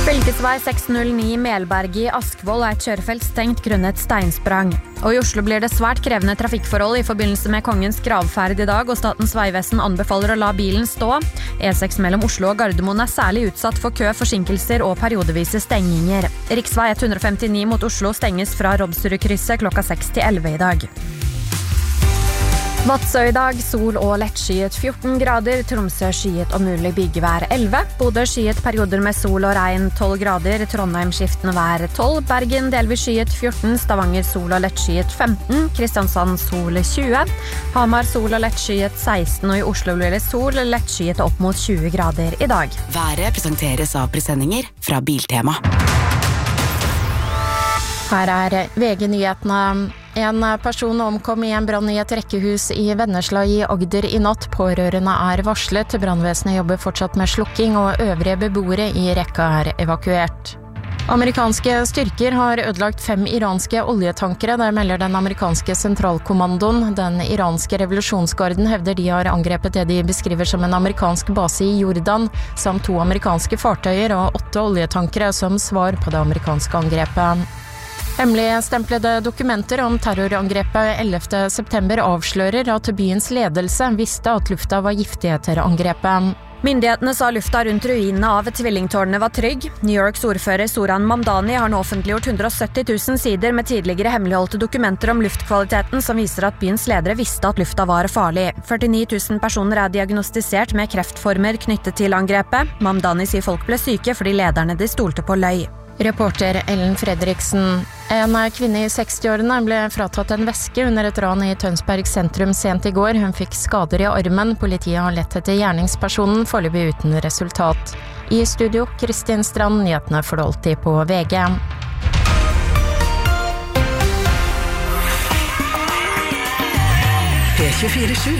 Fylkesvei 609 Melberg I Askvoll et kjørefelt stengt grunnet steinsprang. Og I Oslo blir det svært krevende trafikkforhold I forbindelse med kongens gravferd I dag, og Statens vegvesen anbefaler å la bilen stå. E6 mellom Oslo og Gardermoen særlig utsatt for kø, forsinkelser og periodevise stenginger. Riksvei 159 mot Oslo stenges fra Rådsturekrysset klokka 6 til 11 I dag. Vadsø I dag, sol og lettskyet 14 grader, Tromsø skyet og mulig bygevær 11, Bodø skyet perioder med sol og regn 12 grader, Trondheim skiftende vær 12, Bergen delvis skyet 14, Stavanger sol og lettskyet 15, Kristiansand sol 20, Hamar sol og lettskyet 16, og I Oslo blir det sol og lettskyet opp mot 20 grader I dag. Været presenteres av presendinger fra Biltema. Her VG-nyhetene. En person omkom I en brann I et rekkehus I Vennesla I Agder I natt. Pårørende varslet. Brannvesenet jobber fortsatt med slukking, og øvrige beboere I rekka evakuert. Amerikanske styrker har ødelagt 5 iranske oljetankere, der melder den amerikanske sentralkommandoen. Den iranske revolusjonsgarden hevder de har angrepet det de beskriver som en amerikansk base I Jordan, samt 2 amerikanske fartøyer og 8 oljetankere som svar på det amerikanske angrepet. Hemmeligstemplede dokumenter om terrorangrepet 11. september avslører at byens ledelse visste at lufta var giftig etter angrepet. Myndighetene sa lufta rundt ruinene av tvillingtårnene var trygg. New Yorks ordfører Zoran Mamdani har nå offentliggjort 170 000 sider med tidligere hemmeligholdte dokumenter om luftkvaliteten som viser at byens ledere visste at lufta var farlig. 49 000 personer diagnostisert med kreftformer knyttet til angrepet. Mamdani sier folk ble syke fordi lederne de stolte på løy. Reporter Ellen Fredriksen. En kvinne I 60-årene ble fratatt en veske under et ran I Tønsberg sentrum sent I går. Hun fikk skader I armen. Politiet har lett etter gjerningspersonen, foreløpig uten resultat. I studio, Kristin Strand, nyhetene for alltid på VG. P24/7